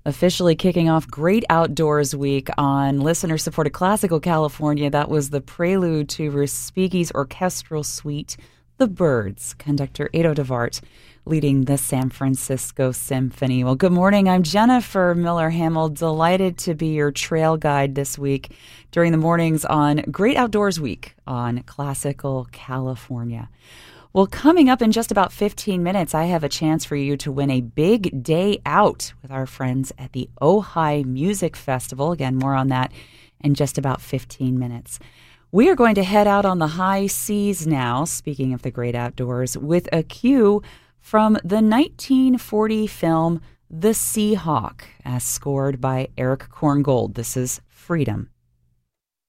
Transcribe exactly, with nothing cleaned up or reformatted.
Officially kicking off Great Outdoors Week on listener-supported Classical California. That was the prelude to Respighi's orchestral suite, The Birds, conductor Edo Devart leading the San Francisco Symphony. Well, good morning. I'm Jennifer Miller-Hamill, delighted to be your trail guide this week during the mornings on Great Outdoors Week on Classical California. Well, coming up in just about fifteen minutes, I have a chance for you to win a big day out with our friends at the Ojai Music Festival. Again, more on that in just about fifteen minutes. We are going to head out on the high seas now, speaking of the great outdoors, with a cue from the nineteen forty film The Sea Hawk, as scored by Erich Korngold. This is Freedom.